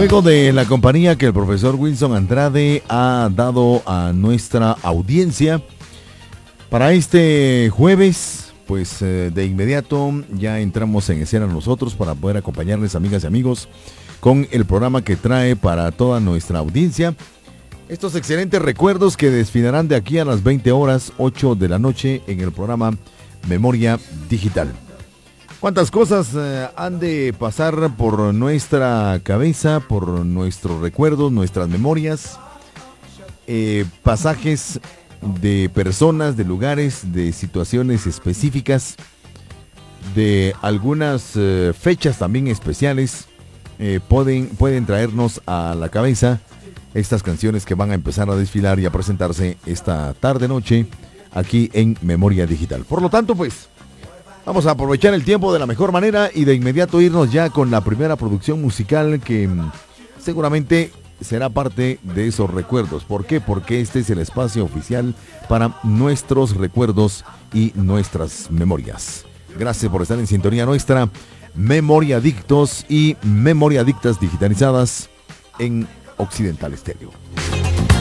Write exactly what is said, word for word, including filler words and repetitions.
Luego de la compañía que el profesor Wilson Andrade ha dado a nuestra audiencia para este jueves, pues eh, de inmediato ya entramos en escena nosotros para poder acompañarles, amigas y amigos, con el programa que trae para toda nuestra audiencia estos excelentes recuerdos que desfilarán de aquí a las veinte horas, ocho de la noche, en el programa Memoria Digital. ¿Cuántas cosas eh, han de pasar por nuestra cabeza, por nuestros recuerdos, nuestras memorias? Eh, pasajes de personas, de lugares, de situaciones específicas, de algunas eh, fechas también especiales, eh, pueden, pueden traernos a la cabeza estas canciones que van a empezar a desfilar y a presentarse esta tarde-noche aquí en Memoria Digital. Por lo tanto, pues, vamos a aprovechar el tiempo de la mejor manera y de inmediato irnos ya con la primera producción musical que seguramente será parte de esos recuerdos. ¿Por qué? Porque este es el espacio oficial para nuestros recuerdos y nuestras memorias. Gracias por estar en sintonía nuestra. Memoria Adictos y Memoria Adictas digitalizadas en Occidental Estéreo.